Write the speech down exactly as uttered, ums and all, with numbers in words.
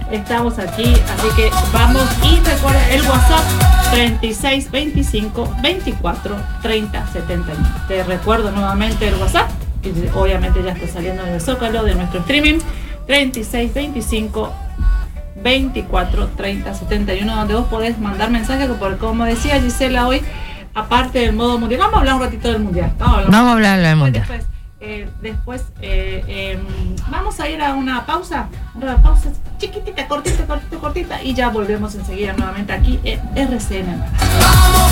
Estamos aquí, así que vamos. Y recuerda el WhatsApp treinta y seis veinticinco veinticuatro treinta setenta y uno. Te recuerdo nuevamente el WhatsApp, que obviamente ya está saliendo en el Zócalo de nuestro streaming. treinta y seis veinticinco veinticuatro treinta setenta y uno, donde vos podés mandar mensajes, porque como decía Gisela hoy, aparte del modo mundial, vamos a hablar un ratito del mundial. Vamos a hablar, vamos a hablar del mundial. Después, eh, después eh, eh, vamos a ir a una pausa, una pausa chiquitita, cortita, cortita, cortita, y ya volvemos enseguida nuevamente aquí en R C N.